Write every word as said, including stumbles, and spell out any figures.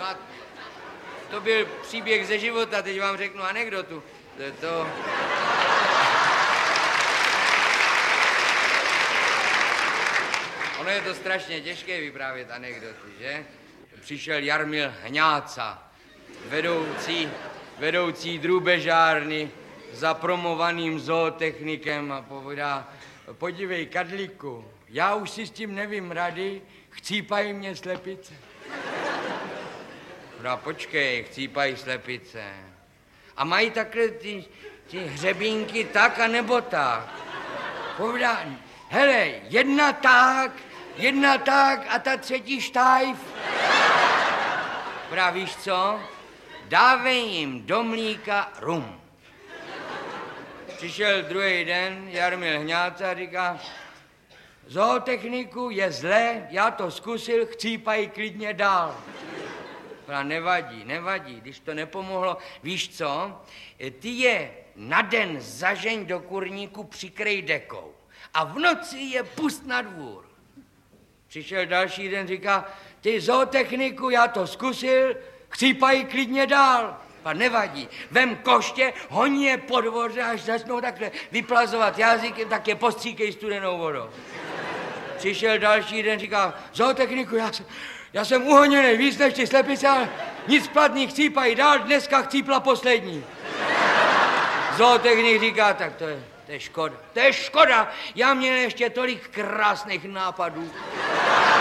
No a to byl příběh ze života, teď vám řeknu anekdotu. To... to... Ono je to strašně těžké vyprávět anekdoty, že? Přišel Jarmil Hňáca, vedoucí, vedoucí drůbežárny za promovaným zootechnikem a povídá, podívej, Kadlíku, já už si s tím nevím rady, chcípají mě slepice. No počkej, chcípají slepice. A mají takhle ty, ty hřebínky tak a nebo tak. Povídá, hele, jedna tak, jedna tak a ta třetí štajf. Právě víš co? Dávej jim do mlíka rum. Přišel druhý den, Jarmil Hňáca a říká, zootechniku je zlé, já to zkusil, chcípají klidně dál. Pra nevadí, nevadí, když to nepomohlo, víš co? Ty je na den zažeň do kurníku, přikrej dekou a v noci je pust na dvůr. Přišel další den, říká, ty zootechniku, já to zkusil, chcípají klidně dál. A nevadí, vem koště, honí je po dvoře, až začnou takhle vyplazovat jazykem, tak je postříkej studenou vodou. Přišel další den, říká, zootechniku, já jsem, já jsem uhoněný víc než ty slepice, ale nic platný, chcípají dál, dneska chcípla poslední. Zootechnik říká, tak to je, to je škoda, to je škoda, já měl ještě tolik krásných nápadů.